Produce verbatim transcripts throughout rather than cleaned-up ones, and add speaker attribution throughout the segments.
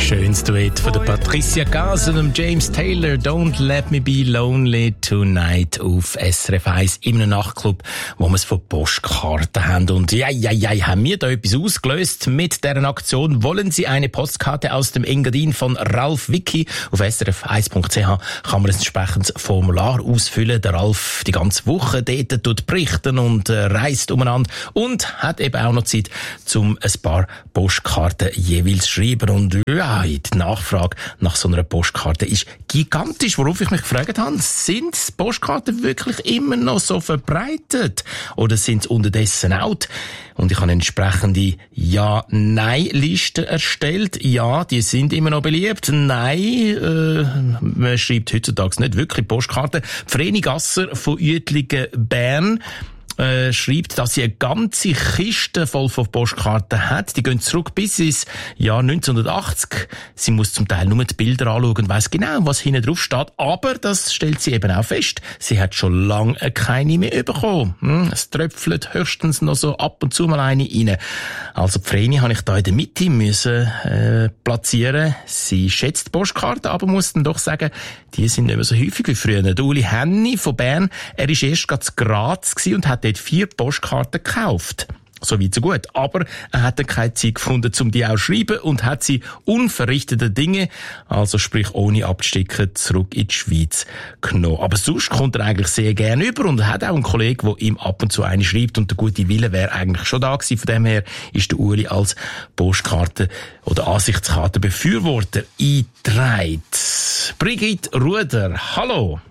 Speaker 1: Schönes Duett von der Patricia Cass und dem James Taylor. Don't let me be lonely tonight auf S R F eins in einem Nachtclub, wo wir es von Postkarten haben. Und ja, ja, ja, haben wir da etwas ausgelöst mit deren Aktion. Wollen Sie eine Postkarte aus dem Engadin von Ralf Wicki? Auf S R F eins Punkt c h kann man ein entsprechendes Formular ausfüllen. Der Ralf die ganze Woche dort tut berichten und äh, reist umeinander und hat eben auch noch Zeit, um ein paar Postkarten jeweils zu schreiben. Und ja, die Nachfrage nach so einer Postkarte ist gigantisch. Worauf ich mich gefragt habe, sind Postkarten wirklich immer noch so verbreitet? Oder sind sie unterdessen out? Und ich habe eine entsprechende Ja-Nein-Liste erstellt. Ja, die sind immer noch beliebt. Nein, äh, man schreibt heutzutage nicht wirklich Postkarten. Vreni Gasser von Uetlingen, Bern, Äh, schreibt, dass sie eine ganze Kiste voll von Postkarten hat. Die gehen zurück bis ins Jahr neunzehnhundertachtzig. Sie muss zum Teil nur die Bilder anschauen und weiss genau, was hinten drauf steht. Aber das stellt sie eben auch fest. Sie hat schon lange keine mehr bekommen. Hm, es tröpfelt höchstens noch so ab und zu mal eine rein. Also die Vreni habe ich da in der Mitte müssen äh, platzieren. Sie schätzt Postkarten, aber muss dann doch sagen, die sind nicht mehr so häufig wie früher. Der Uli Henny von Bern, er ist erst gerade zu Graz gewesen und hat dort vier Postkarten gekauft. So weit, so gut. Aber er hat dann keine Zeit gefunden, um die auch zu schreiben und hat sie unverrichtete Dinge, also sprich ohne abzusticken, zurück in die Schweiz genommen. Aber sonst kommt er eigentlich sehr gerne über und er hat auch einen Kollegen, der ihm ab und zu eine schreibt und der gute Wille wäre eigentlich schon da gewesen. Von dem her ist der Uli als Postkarte- oder Ansichtskartenbefürworter eingetragen. Brigitte Ruder, hallo.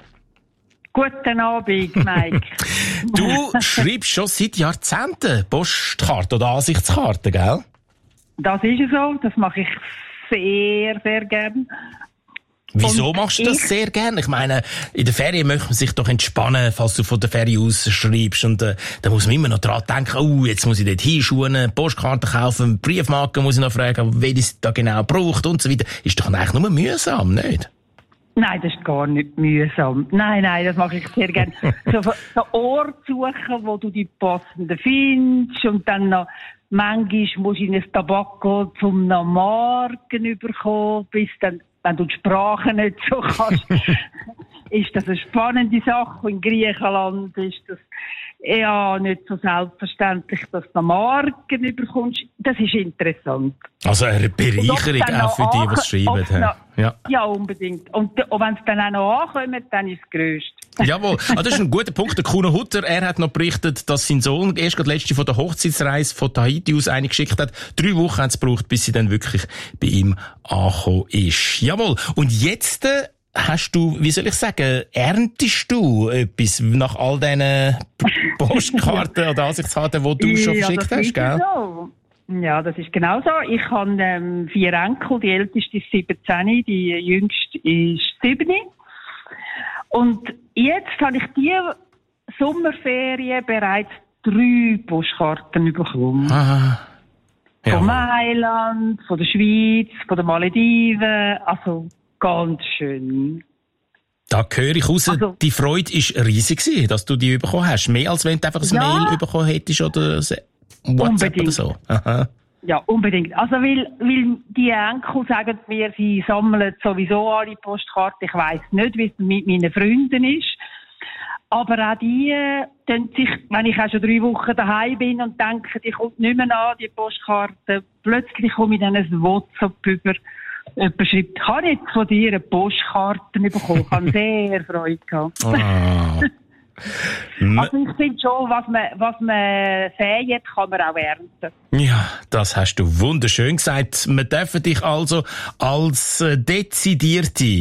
Speaker 2: Guten Abend, Mike.
Speaker 1: Du schreibst schon seit Jahrzehnten Postkarten oder Ansichtskarten, gell?
Speaker 2: Das ist so, das mache ich sehr, sehr gern.
Speaker 1: Wieso
Speaker 2: Und
Speaker 1: machst du das
Speaker 2: ich,
Speaker 1: sehr gern? Ich meine, in der Ferien möchte man sich doch entspannen, falls du von der Ferie aus schreibst. Und äh, da muss man immer noch dran denken, oh, jetzt muss ich dort hinschuhen, Postkarten kaufen, Briefmarken muss ich noch fragen, wer das da genau braucht und so weiter. Ist doch eigentlich nur mühsam, nicht?
Speaker 2: Nein, das ist gar nicht mühsam. Nein, nein, das mache ich sehr gerne. So, so Ort suchen, wo du die passenden findest und dann noch, manchmal musst du in ein Tabak zum noch Marken überkommen, bis dann, wenn du die Sprache nicht so kannst, ist das eine spannende Sache. In Griechenland ist das ja nicht so selbstverständlich, dass du Marken überkommst. Das ist interessant.
Speaker 1: Also eine Bereicherung auch für die, die es schreiben.
Speaker 2: Noch,
Speaker 1: ja.
Speaker 2: ja, unbedingt. Und, und wenn es dann auch noch ankommt, dann ist es grösst.
Speaker 1: Jawohl. Ah, das ist ein guter Punkt. Der Kuno Hutter, er hat noch berichtet, dass sein Sohn erst gerade letzte von der Hochzeitsreise von Tahiti aus eine geschickt hat. Drei Wochen hat es gebraucht, bis sie dann wirklich bei ihm angekommen ist. Jawohl. Und jetzt äh, hast du, wie soll ich sagen, erntest du etwas nach all diesen Postkarten oder Ansichtskarten, die du schon
Speaker 2: ja,
Speaker 1: verschickt hast, gell?
Speaker 2: So. Ja, das ist genau so. Ich habe ähm, vier Enkel, die älteste ist siebzehn, die jüngste ist sieben. Und jetzt habe ich diese Sommerferien bereits drei Postkarten bekommen.
Speaker 1: Ah, ja.
Speaker 2: Von Mailand, von der Schweiz, von den Malediven, also ganz schön.
Speaker 1: Da höre ich raus,
Speaker 2: also,
Speaker 1: die Freude war riesig gewesen, dass du die bekommen hast. Mehr als wenn du einfach ein
Speaker 2: ja,
Speaker 1: Mail bekommen hättest oder WhatsApp
Speaker 2: unbedingt.
Speaker 1: oder so. Aha.
Speaker 2: Ja, unbedingt. Also, weil, weil die Enkel sagen mir, sie sammeln sowieso alle Postkarten. Ich weiss nicht, wie es mit meinen Freunden ist. Aber auch die, äh, sich, wenn ich auch schon drei Wochen daheim bin und denke, die kommt nicht mehr an, die Postkarte, plötzlich komme ich dann ein WhatsApp über. Jemand schreibt, ich habe jetzt von dir eine Postkarte bekommen. Ich habe sehr Freude gehabt.
Speaker 1: Ah.
Speaker 2: Also ich finde schon, was man, was man säet, kann man auch ernten.
Speaker 1: Ja, das hast du wunderschön gesagt. Wir dürfen dich also als äh, dezidierte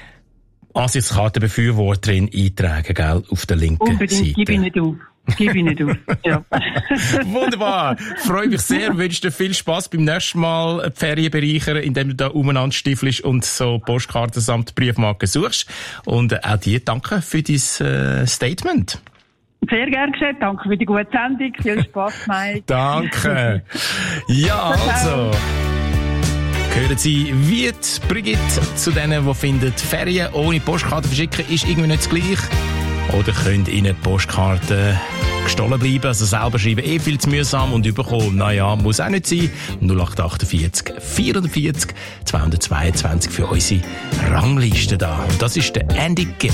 Speaker 1: Ansichtskartenbefürworterin eintragen, gell, auf der linken
Speaker 2: Unbedingt,
Speaker 1: Seite.
Speaker 2: gib ich nicht auf. Gib ich nicht auf. Ja.
Speaker 1: Wunderbar. Freue mich sehr. Wünsche dir viel Spass beim nächsten Mal die Ferien bereichern, indem du da umeinander stiefelst und so Postkarten samt Briefmarken suchst. Und äh, auch dir danke für dein äh, Statement.
Speaker 2: Sehr gerne geschehen. Danke für die gute Sendung. Viel Spass, Mike.
Speaker 1: Danke. Ja, also. Hören Sie, wie die Brigitte zu denen, die finden, Ferien ohne Postkarte verschicken ist irgendwie nicht das Gleiche. Oder könnt Ihnen Postkarten gestohlen bleiben, also selber schreiben eh viel zu mühsam und überkommen, naja, muss auch nicht sein. null acht achtundvierzig vierundvierzig zweihundertzweiundzwanzig für unsere Rangliste da. Und das ist der Andy Gibb.